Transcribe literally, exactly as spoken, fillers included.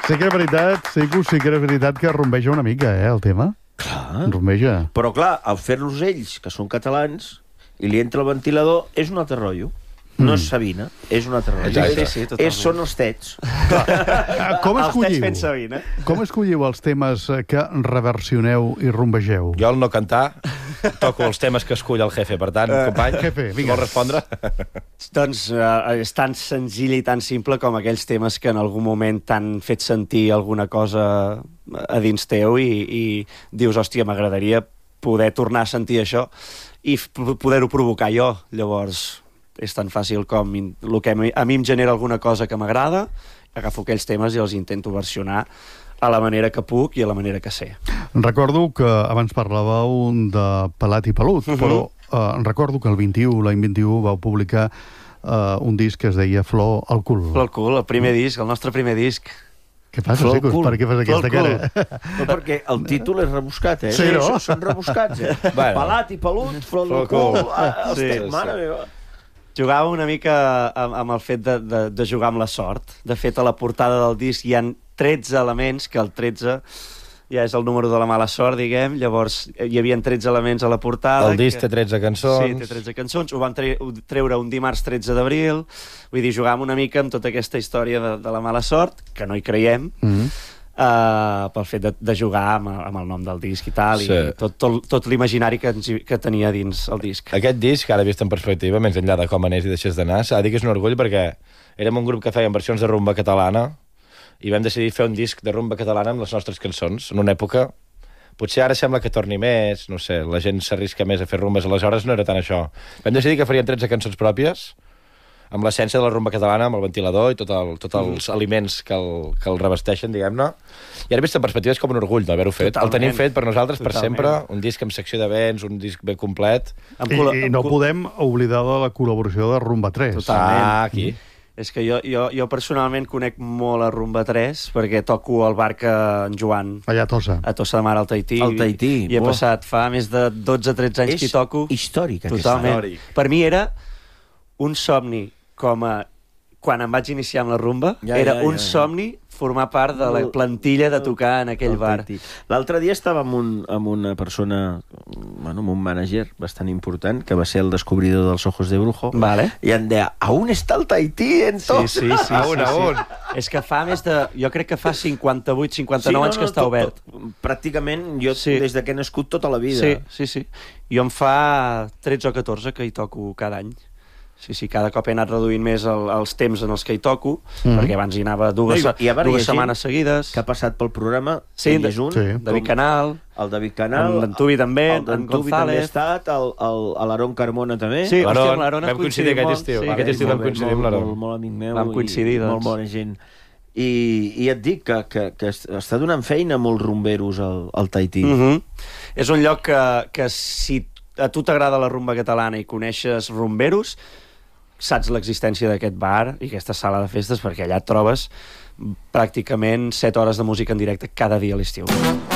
Sí que és veritat, sí que, sí que és veritat que rumbeja una mica, eh, el tema. Clar. Rumbeja. Però clar, al fer-los ells, que són catalans, i li entra el ventilador, és un altre rotllo. No és Sabina, és un altre rotllo. Exacte. Sí, sí, totalment. és, són els tets. Com Els tets escolliu? fent Sabina. Com escolliu els temes que reversioneu i rumbegeu? Jo, al no cantar, toco els temes que escull el jefe. Per tant, company, Jefe, si vinga. vols respondre? Doncs uh, és tan senzill i tan simple com aquells temes que en algun moment t'han fet sentir alguna cosa a dins teu i, i dius, hòstia, m'agradaria poder tornar a sentir això i poder-ho provocar jo. Llavors, és tan fàcil com el que a mi, a mi em genera alguna cosa que m'agrada, agafo aquells temes i els intento versionar a la manera que puc i a la manera que sé. Recordo que abans parlàveu de Pelat i Pelut, uh -huh. però eh, recordo que el vint-i-u, l'any vint-i-u, vau publicar eh, un disc que es deia Flor al cul. Flor al cul, el primer disc, el nostre primer disc. Què passa, Flor al Sicus? cul. Per què fas aquesta Flor al cara? No, perquè el títol és rebuscat, eh? Sí, no? Són, són rebuscats, eh? Bueno. Pelat i pelut, flor Flor del al cul. cul... Ah, els Sí, te- sí. Mare meva. Jugava una mica amb, amb el fet de, de, de jugar amb la sort. De fet, a la portada del disc hi han tretze elements, que el tretze ja és el número de la mala sort, diguem. Llavors, hi havia tretze elements a la portada. El disc que... té tretze cançons. Sí, té tretze cançons. Ho vam tre treure un dimarts tretze d'abril. Vull dir, jugàvem una mica amb tota aquesta història de, de la mala sort, que no hi creiem, Mm -hmm. Uh, pel fet de, de jugar amb, amb el nom del disc i tal, Sí. i tot, tot, tot l'imaginari que, ens hi- que tenia dins el disc. Aquest disc, ara vist en perspectiva, més enllà de com anés i deixés d'anar, s'ha de dir que és un orgull perquè érem un grup que feien versions de rumba catalana i vam decidir fer un disc de rumba catalana amb les nostres cançons, en una època... Potser ara sembla que torni més, no sé, la gent s'arrisca més a fer rumbes, aleshores no era tant això. Vam decidir que faríem tretze cançons pròpies, amb l'essència de la rumba catalana, amb el ventilador i tot el, tots els aliments que el, que el revesteixen, diguem-ne. I ara vist en perspectiva és com un orgull d'haver-ho fet. Totalment. El tenim fet per nosaltres per Totalment. sempre, un disc amb secció de vents, un disc ben complet. Amb I, col- I no amb col- podem oblidar de la col·laboració de Rumba tres. Total. Totalment. Ah, aquí. És que jo, jo, jo personalment conec molt a Rumba tres perquè toco al bar que en Joan Allà a Tossa. a Tossa de Mar, al Tahití. Al Tahití, I he bo. passat fa més de dotze tretze anys És que hi toco. històric, aquest Totalment. històric. Per mi era un somni com a... Quan em vaig iniciar amb la rumba, Ja, era ja, ja, un ja. somni formar part de la plantilla de tocar en aquell El bar. Tahití. L'altre dia estava amb, un, amb una persona, bueno, amb un mànager bastant important, que va ser el descobridor dels Ojos de Brujo, Vale. i em deia, aún està el Tahití en Sí, tot? sí, sí. A un, sí, a sí. un. És que fa més de... Jo crec que fa cinquanta-vuit, cinquanta-nou anys que està tot- obert. tot- pràcticament jo, Sí. des de que he nascut tota la vida. Sí, sí, sí. Jo em fa tretze o catorze que hi toco cada any. Sí, sí, cada cop he anat reduint més el, els temps en els que hi toco, mm. perquè abans hi anava dues, No, i- i a veure, hi ha dues gent setmanes seguides. Que ha passat pel programa, Sí, ell de- és un, sí. David Canal, el David Canal, En Dantubi també, el en Dantubi també ha González. estat, el, el, a l'Aaron Carmona també. Sí, hòstia, L'Aaron, amb l'Aaron vam coincidir coincidim aquest molt, estiu. sí. Aquest estiu vam Molt bé, coincidir amb molt, l'Aaron. molt, molt amic meu Vam i- coincidir, i doncs. molt bona gent. I, i et dic que, que, que està donant feina a molts rumberos al, al Tahití. Mm -hmm. És un lloc que, que si a tu t'agrada la rumba catalana i coneixes rumberos, saps l'existència d'aquest bar i aquesta sala de festes, perquè allà et trobes pràcticament set hores de música en directe cada dia a l'estiu.